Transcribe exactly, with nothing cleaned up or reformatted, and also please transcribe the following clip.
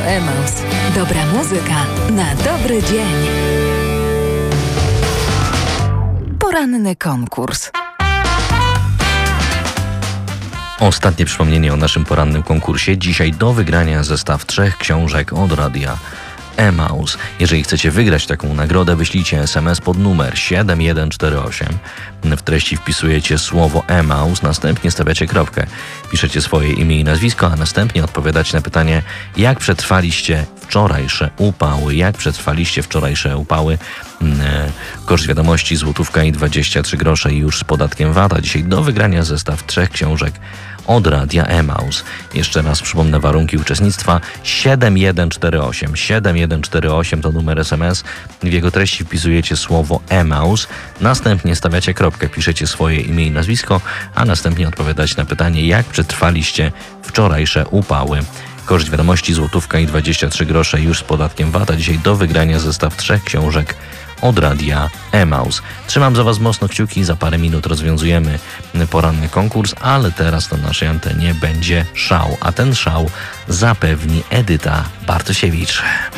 Emaus. Dobra muzyka na dobry dzień. Poranny konkurs. Ostatnie przypomnienie o naszym porannym konkursie. Dzisiaj do wygrania zestaw trzech książek od radia Emaus. Jeżeli chcecie wygrać taką nagrodę, wyślijcie es em es pod numer siedem jeden cztery osiem. W treści wpisujecie słowo Emaus, następnie stawiacie kropkę. Piszecie swoje imię i nazwisko, a następnie odpowiadacie na pytanie, jak przetrwaliście wczorajsze upały. Jak przetrwaliście wczorajsze upały? Koszt wiadomości złotówka i dwadzieścia trzy grosze już z podatkiem V A T. A dzisiaj do wygrania zestaw trzech książek od radia Emaus. Jeszcze raz przypomnę warunki uczestnictwa. siedem jeden cztery osiem. siedem jeden cztery osiem to numer es em es. W jego treści wpisujecie słowo Emaus. Następnie stawiacie kropkę, piszecie swoje imię i nazwisko, a następnie odpowiadacie na pytanie, jak przetrwaliście wczorajsze upały. Koszt wiadomości złotówka i dwadzieścia trzy grosze już z podatkiem V A T. A dzisiaj do wygrania zestaw trzech książek od radia Emaus. Trzymam za Was mocno kciuki, za parę minut rozwiązujemy poranny konkurs, ale teraz na naszej antenie będzie szał, a ten szał zapewni Edyta Bartosiewicz.